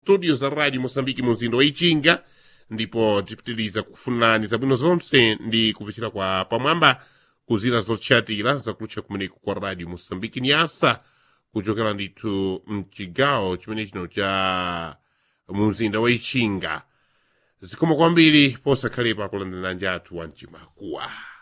studio za radio Mosambiki mu mzinda wa Ichinga, ndipo tipitiliza kufunani zabwino zonse ndi kupichira kwa pamwamba kuzina zotchatira zakutcha kumeneko kwa radio Mosambiki Nyasa kuchokera ndithu mchigawo chimene chino cha mu mzinda wa Ichinga. Zikomo kwambiri posakhalepa kulandira njathu wa mchimakuwa.